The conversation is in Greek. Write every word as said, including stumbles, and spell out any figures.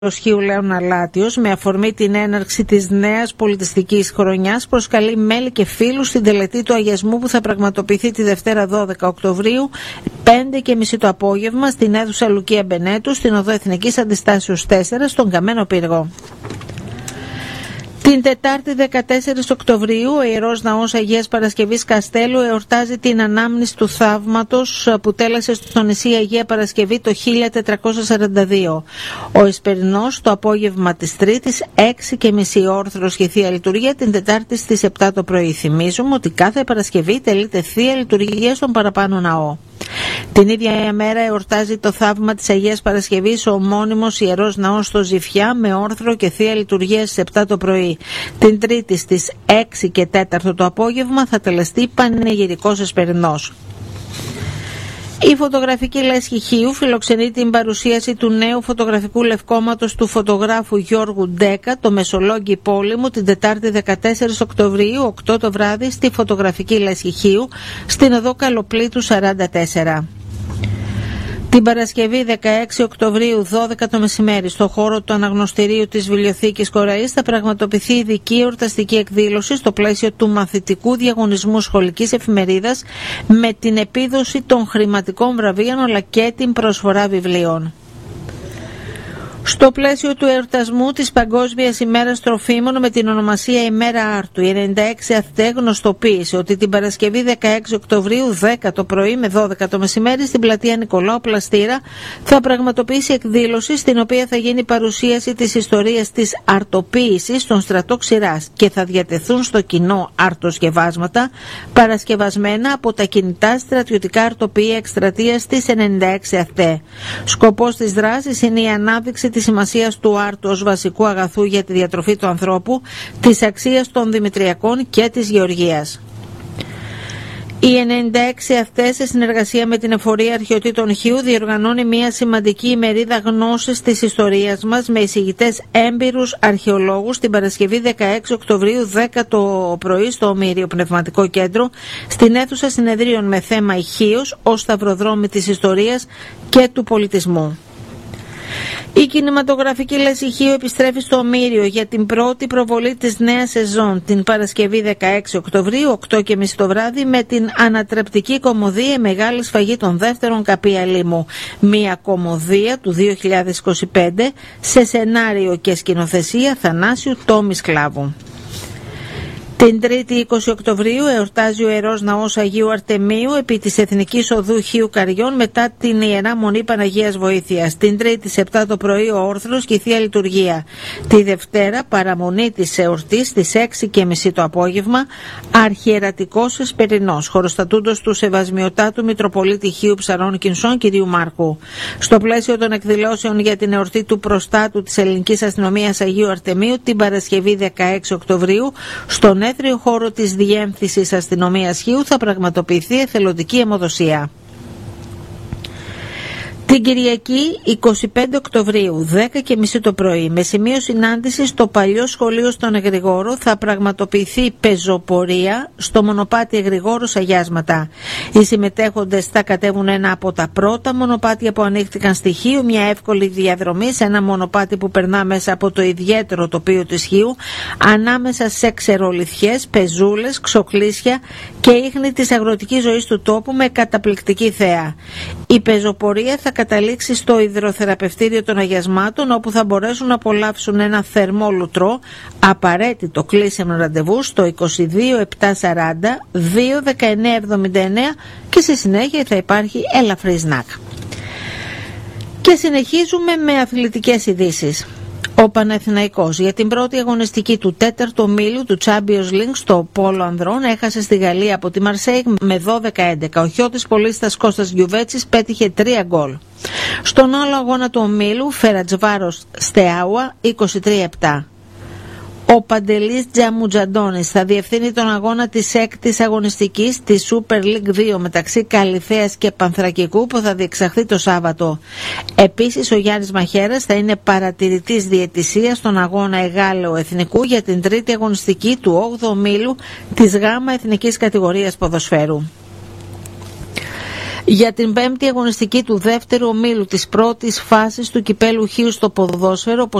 Χίου Λέων Αλάτιος, με αφορμή την έναρξη της νέας πολιτιστικής χρονιάς, προσκαλεί μέλη και φίλους στην τελετή του αγιασμού που θα πραγματοποιηθεί τη Δευτέρα δώδεκα Οκτωβρίου, πέντε και μισή το απόγευμα, στην αίθουσα Λουκία Μπενέτου, στην οδό Εθνικής Αντιστάσεως τέσσερα, στον Καμένο Πύργο. Την Τετάρτη δεκατέσσερις Οκτωβρίου, ο Ιερός Ναός Αγίας Παρασκευής Καστέλου εορτάζει την ανάμνηση του θαύματος που τέλεσε στο νησί Αγία Παρασκευή το χίλια τετρακόσια σαράντα δύο. Ο Εσπερινός το απόγευμα της Τρίτης, έξι και μισή όρθρος και Θεία Λειτουργία, την Τετάρτη στις επτά το πρωί. Θυμίζουμε ότι κάθε Παρασκευή τελείται Θεία Λειτουργία στον παραπάνω ναό. Την ίδια μέρα εορτάζει το θαύμα της Αγίας Παρασκευής ο ομώνυμος Ιερός Ναός στο Ζηφιά, με όρθρο και Θεία Λειτουργία στις επτά το πρωί. Την Τρίτη στις έξι και τέταρτο το απόγευμα θα τελεστεί Πανηγυρικός Εσπερινός. Η φωτογραφική λέσχη Χίου φιλοξενεί την παρουσίαση του νέου φωτογραφικού λευκόματος του φωτογράφου Γιώργου Ντέκα, το Μεσολόγγι Πόλεμου, την Τετάρτη δεκατέσσερις Οκτωβρίου, οκτώ το βράδυ, στη φωτογραφική λέσχη Χίου, στην οδό Καλοπλήτου σαράντα τέσσερα. Την Παρασκευή δεκαέξι Οκτωβρίου, δώδεκα το μεσημέρι, στο χώρο του Αναγνωστηρίου της Βιβλιοθήκης Κοραής θα πραγματοποιηθεί ειδική εορταστική εκδήλωση στο πλαίσιο του μαθητικού διαγωνισμού σχολικής εφημερίδας, με την επίδοση των χρηματικών βραβείων αλλά και την προσφορά βιβλίων. Στο πλαίσιο του εορτασμού της Παγκόσμιας ημέρας τροφίμων με την ονομασία ημέρα Άρτου, η ενενήντα έξι ΑΘΤΕ γνωστοποίησε ότι την Παρασκευή δεκαέξι Οκτωβρίου, δέκα το πρωί με δώδεκα το μεσημέρι, στην πλατεία Νικολάου Πλαστήρα θα πραγματοποιήσει εκδήλωση στην οποία θα γίνει παρουσίαση της ιστορίας της αρτοποίησης στον στρατό Ξηράς και θα διατεθούν στο κοινό αρτοσκευάσματα παρασκευασμένα από τα κινητά στρατιωτικά αρτοποίηια εκστρατείας της ενενήντα έξι ΑΘΤΕ. Σκοπός της δράσης είναι η ανάδειξη της σημασίας του άρτου ως βασικού αγαθού για τη διατροφή του ανθρώπου, της αξίας των δημητριακών και της γεωργίας. Η ενενήντα έξι ΑΘΤΕ, σε συνεργασία με την Εφορία Αρχαιοτήτων Χίου, διοργανώνει μια σημαντική ημερίδα γνώσης της ιστορίας μας με εισηγητές έμπειρους αρχαιολόγους την Παρασκευή δεκαέξι Οκτωβρίου, δέκα το πρωί, στο Ομήριο Πνευματικό Κέντρο, στην αίθουσα συνεδρίων με θέμα η Χίος ως σταυροδρόμι της ιστορίας και του πολιτισμού. Η κινηματογραφική λέσχη Χίου επιστρέφει στο Ομήριο για την πρώτη προβολή της νέας σεζόν την Παρασκευή δεκαέξι Οκτωβρίου, οκτώ και μισή το βράδυ, με την ανατρεπτική κωμωδία «Η Μεγάλη Σφαγή των Δεύτερων Καπία Λίμου». Μια κωμωδία του δύο χιλιάδες είκοσι πέντε σε σενάριο και σκηνοθεσία Θανάσιου Τόμι Σκλάβου. Την Τρίτη είκοσι Οκτωβρίου εορτάζει ο Ιερός Ναός Αγίου Αρτεμίου επί της Εθνικής Οδού Χίου Καριών μετά την Ιερά Μονή Παναγίας Βοήθειας. Την Τρίτη σε επτά το πρωί ο όρθρος και η Θεία Λειτουργία. Τη Δευτέρα παραμονή της εορτής στις έξι και μισή το απόγευμα, Αρχιερατικός Εσπερινός, χωροστατούντος του Σεβασμιωτάτου Μητροπολίτη Χίου Ψαρών Κινσών κυρίου Μάρκου. Στο πλαίσιο των εκδηλώσεων για την εορτή του προστάτου της Ελληνικής Αστυνομίας Αγίου Αρτεμίου την Παρασκευή δεκαέξι Οκτωβρίου, στον έθριο χώρο της Διεύθυνσης Αστυνομίας Χίου θα πραγματοποιηθεί εθελοντική αιμοδοσία. Την Κυριακή είκοσι πέντε Οκτωβρίου, δέκα και μισή το πρωί, με σημείο συνάντηση στο παλιό σχολείο στον Εγρηγόρο, θα πραγματοποιηθεί πεζοπορία στο μονοπάτι Εγρηγόρος Αγιάσματα. Οι συμμετέχοντες θα κατέβουν ένα από τα πρώτα μονοπάτια που ανοίχτηκαν στη Χίου, μια εύκολη διαδρομή σε ένα μονοπάτι που περνά μέσα από το ιδιαίτερο τοπίο της Χίου, ανάμεσα σε ξερολιθιές, πεζούλες, ξοκλήσια και ίχνη της αγροτικής ζωής του τόπου με καταπληκτική θέα. Η πεζοπορία θα καταλήξει στο υδροθεραπευτήριο των αγιασμάτων, όπου θα μπορέσουν να απολαύσουν ένα θερμό λουτρό, απαραίτητο κλείσιμο ραντεβού στο είκοσι δύο επτακόσια σαράντα δύο δεκαεννέα εβδομήντα εννέα και στη συνέχεια θα υπάρχει ελαφρύ σνακ. Και συνεχίζουμε με αθλητικές ειδήσεις. Ο Παναθηναϊκός για την πρώτη αγωνιστική του τέταρτου ομίλου του Champions League στο Πόλο Ανδρών έχασε στη Γαλλία από τη Μαρσέιγ με δώδεκα έντεκα. Ο χιώτης πολίστας Κώστας Γιουβέτσης πέτυχε τρία γκολ. Στον άλλο αγώνα του ομίλου, Φερατσβάρος Στεάουα είκοσι τρία επτά. Ο Παντελής Τζαμουτζαντώνης θα διευθύνει τον αγώνα της έκτης αγωνιστικής της Super League δύο μεταξύ Καλυθέας και Πανθρακικού που θα διεξαχθεί το Σάββατο. Επίσης ο Γιάννης Μαχαίρας θα είναι παρατηρητής διαιτησίας στον αγώνα Εγάλεο Εθνικού για την τρίτη αγωνιστική του όγδοου ομίλου της ΓΑΜΑ Εθνικής Κατηγορίας Ποδοσφαίρου. Για την πέμπτη αγωνιστική του δεύτερου ομίλου της πρώτης φάσης του κυπέλου Χ στο ποδόσφαιρο,